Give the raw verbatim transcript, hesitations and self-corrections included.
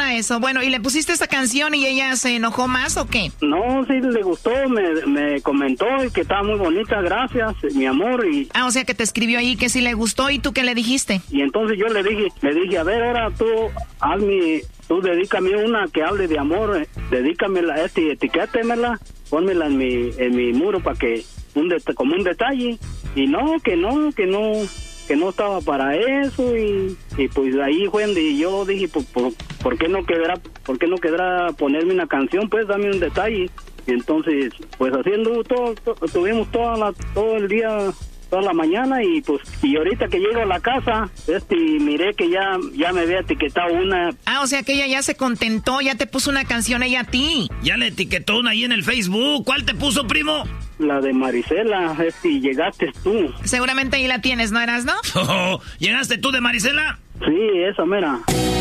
gusta eso. Bueno, ¿y le pusiste esta canción y ella se enojó más o qué? No, sí le gustó, me, me comentó que estaba muy bonita, gracias, mi amor. Y ah, o sea que te escribió ahí que sí le gustó, ¿y tú qué le dijiste? Y entonces yo le dije, le dije, a ver, ahora tú, hazme, tú dedícame una que hable de amor, dedícamela, este, etiquétemela, pónmela en mi, en mi muro para que, un det- como un detalle. Y no, que no, que no, que no estaba para eso. Y, y pues ahí fue donde yo dije, pues, por, ¿por qué no quedará, por qué no quedará ponerme una canción? Pues dame un detalle. Y entonces, pues haciendo todo, todo tuvimos toda la, todo el día, toda la mañana, y pues, y ahorita que llego a la casa, este, miré que ya, ya me había etiquetado una. Ah, o sea que ella ya se contentó, ya te puso una canción ella a ti. Ya le etiquetó una ahí en el Facebook. ¿Cuál te puso, primo? La de Marisela, este, y llegaste tú. Seguramente ahí la tienes, ¿no eras, no? Oh, ¿llegaste tú de Marisela? Sí, esa mera.